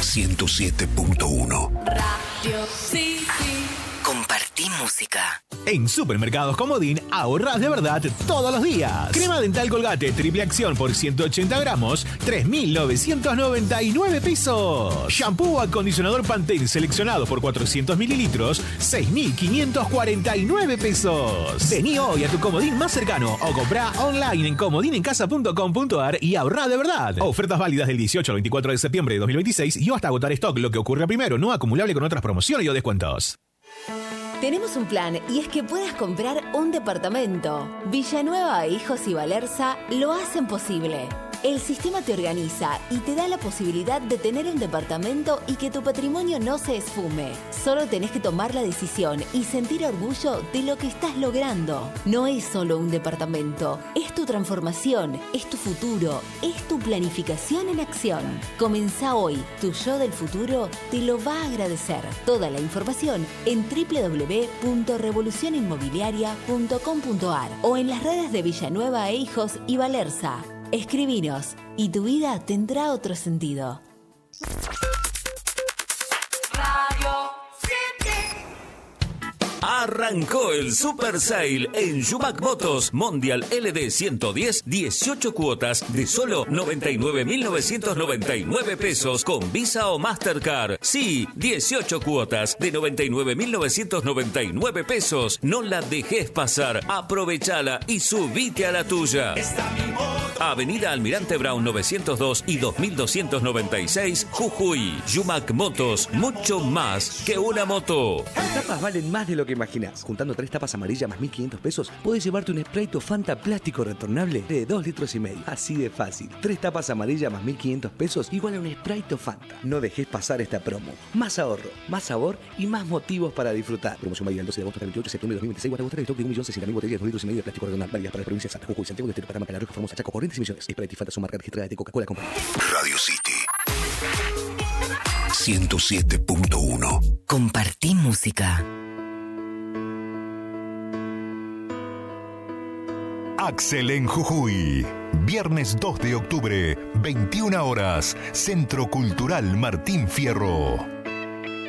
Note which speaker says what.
Speaker 1: 107.1
Speaker 2: Radio City.
Speaker 3: Compartí música.
Speaker 4: En Supermercados Comodín ahorrás de verdad todos los días. Crema dental Colgate triple acción por 180 gramos, 3.999 pesos. Shampoo o acondicionador Pantene seleccionado por 400 mililitros, 6.549 pesos. Vení hoy a tu Comodín más cercano o comprá online en comodinencasa.com.ar y ahorrá de verdad. Ofertas válidas del 18 al 24 de septiembre de 2026 y hasta agotar stock, lo que ocurre primero, no acumulable con otras promociones o descuentos.
Speaker 5: Tenemos un plan y es que puedas comprar un departamento. Villanueva e Hijos y Valerza lo hacen posible. El sistema te organiza y te da la posibilidad de tener un departamento y que tu patrimonio no se esfume. Solo tenés que tomar la decisión y sentir orgullo de lo que estás logrando. No es solo un departamento, es tu transformación, es tu futuro, es tu planificación en acción. Comenzá hoy, tu yo del futuro te lo va a agradecer. Toda la información en www.revolucioninmobiliaria.com.ar o en las redes de Villanueva e Hijos y Valerza. Escribinos y tu vida tendrá otro sentido.
Speaker 2: Radio City.
Speaker 6: Arrancó el Super Sale en Yumac Motos Mondial LD 110, 18 cuotas de solo 99.999 pesos con Visa o Mastercard. Sí, 18 cuotas de 99.999 pesos. No la dejes pasar, aprovechala y subite a la tuya. Avenida Almirante Brown 902 y 2296, Jujuy. Yumac Motos, mucho más que una moto.
Speaker 7: Las tapas valen más de lo que imaginás. Juntando 3 tapas amarillas más 1.500 pesos, podés llevarte un Sprite o Fanta plástico retornable de 2,5 litros. Así de fácil. 3 tapas amarillas más 1.500 pesos igual a un Sprite o Fanta. No dejes pasar esta promo. Más ahorro, más sabor y más motivos para disfrutar. Promoción válida del 12 de agosto al 28 de septiembre de 2026. Guarda de stock de 1.600.000 botellas de 2,5 litros de plástico retornable. Válidas para las provincias de Santa Jujuy, Santiago del Estero, Paraná, Canal Roja, Formosa, Chaco, Corrientes y Misiones. Sprite y Fanta son marcas registradas de Coca-Cola Company.
Speaker 1: Radio City 107.1.
Speaker 3: Compartí música.
Speaker 8: Axel en Jujuy. Viernes 2 de octubre, 21 horas. Centro Cultural Martín Fierro.